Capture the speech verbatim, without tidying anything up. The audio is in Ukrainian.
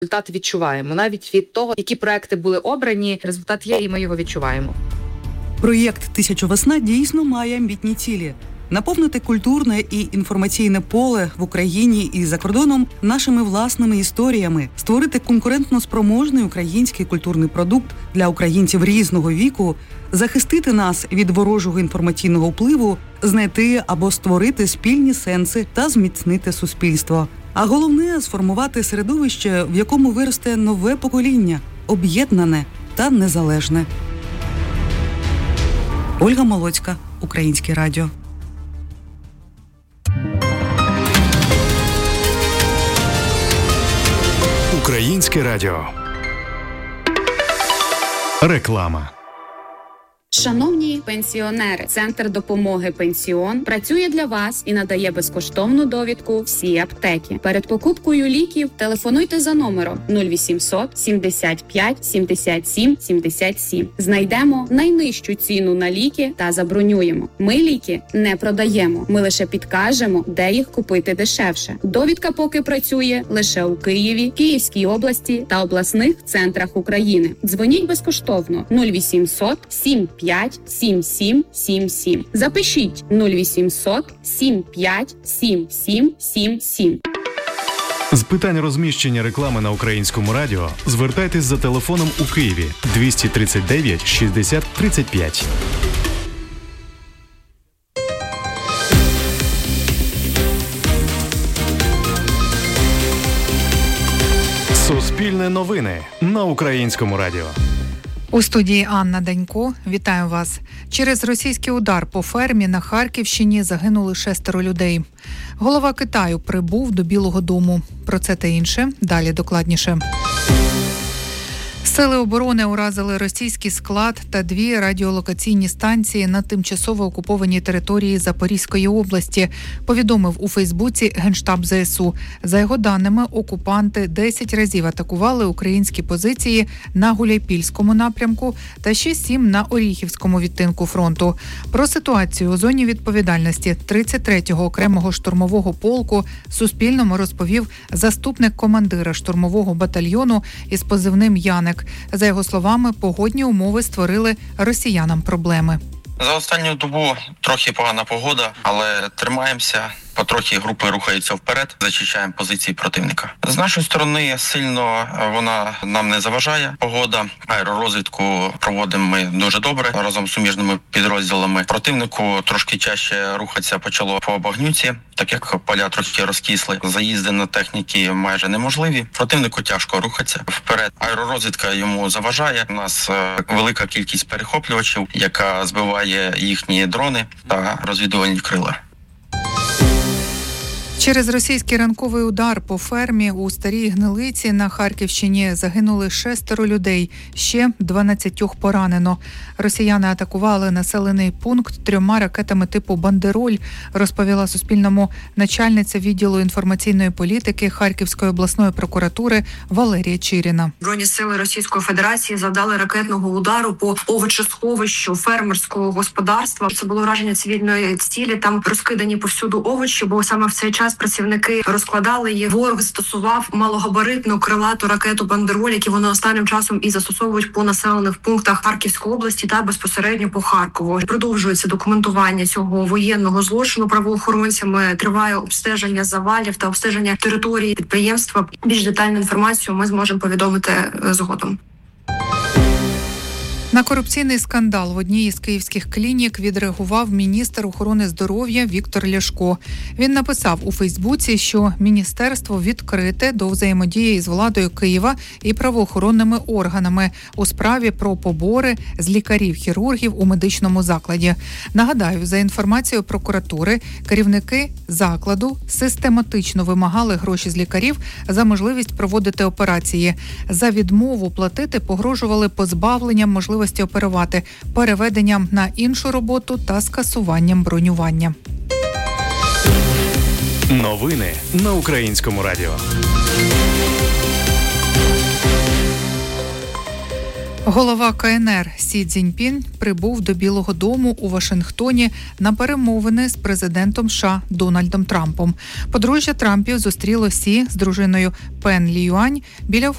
результат відчуваємо. Навіть від того, які проекти були обрані, результат є, і ми його відчуваємо. Проєкт «Тисяча весна» дійсно має амбітні цілі. Наповнити культурне і інформаційне поле в Україні і за кордоном нашими власними історіями, створити конкурентно спроможний український культурний продукт для українців різного віку, захистити нас від ворожого інформаційного впливу, знайти або створити спільні сенси та зміцнити суспільство. А головне – сформувати середовище, в якому виросте нове покоління, об'єднане та незалежне. Ольга Молоцька, Українське радіо. Українське радіо. Реклама. Шановні пенсіонери, Центр допомоги «Пенсіон» працює для вас і надає безкоштовну довідку всі аптеки. Перед покупкою ліків телефонуйте за номером нуль вісімсот сімдесят п'ять сімдесят сім сімдесят сім. Знайдемо найнижчу ціну на ліки та забронюємо. Ми ліки не продаємо, ми лише підкажемо, де їх купити дешевше. Довідка поки працює лише у Києві, Київській області та обласних центрах України. Дзвоніть безкоштовно нуль вісімсот сім п'ять сім сім сім сім. Запишіть нуль вісімсот сім п'ять сім сім сім сім. З питань розміщення реклами на Українському радіо звертайтесь за телефоном у Києві двісті тридцять дев'ять шістдесят тридцять п'ять. Суспільне новини на Українському радіо. У студії Анна Данько. Вітаю вас. Через російський удар по фермі на Харківщині загинули шестеро людей. Голова Китаю прибув до Білого дому. Про це та інше далі докладніше. Сили оборони уразили російський склад та дві радіолокаційні станції на тимчасово окупованій території Запорізької області, повідомив у Фейсбуці Генштаб зе ес у. За його даними, окупанти десять разів атакували українські позиції на Гуляйпільському напрямку та ще сім на Оріхівському відтинку фронту. Про ситуацію у зоні відповідальності тридцять третього окремого штурмового полку Суспільному розповів заступник командира штурмового батальйону із позивним «Яник». За його словами, погодні умови створили росіянам проблеми. За останню добу трохи погана погода, але тримаємося. Потрохи групи рухаються вперед, зачищаємо позиції противника. З нашої сторони сильно вона нам не заважає. Погода, аеророзвідку проводимо ми дуже добре разом з суміжними підрозділами. Противнику трошки чаще рухатися почало по Багнюці, так як поля трошки розкисли. Заїзди на техніки майже неможливі. Противнику тяжко рухатися вперед. Аеророзвідка йому заважає. У нас велика кількість перехоплювачів, яка збиває їхні дрони та розвідувальні крила. Через російський ранковий удар по фермі у Старій Гнилиці на Харківщині загинули шестеро людей, ще дванадцятьох поранено. Росіяни атакували населений пункт трьома ракетами типу «Бандероль», розповіла Суспільному начальниця відділу інформаційної політики Харківської обласної прокуратури Валерія Чиріна. Збройні сили Російської Федерації завдали ракетного удару по овочесховищу фермерського господарства. Це було ураження цивільної цілі, там розкидані повсюду овочі, бо саме в цей час працівники розкладали їх. Ворог застосував малогабаритну крилату ракету «Бандероль», які вони останнім часом і застосовують по населених пунктах Харківської області та безпосередньо по Харкову. Продовжується документування цього воєнного злочину правоохоронцями. Триває обстеження завалів та обстеження території підприємства. Більш детальну інформацію ми зможемо повідомити згодом. На корупційний скандал в одній із київських клінік відреагував міністр охорони здоров'я Віктор Ляшко. Він написав у Фейсбуці, що міністерство відкрите до взаємодії з владою Києва і правоохоронними органами у справі про побори з лікарів-хірургів у медичному закладі. Нагадаю, за інформацією прокуратури, керівники закладу систематично вимагали гроші з лікарів за можливість проводити операції. За відмову платити погрожували позбавленням можливості оперувати, переведенням на іншу роботу та скасуванням бронювання. Новини на Українському радіо. Голова ка ен ер Сі Цзіньпін прибув до Білого дому у Вашингтоні на перемовини з президентом США Дональдом Трампом. Подружжя Трампів зустріло Сі з дружиною Пен Лі Юань біля входу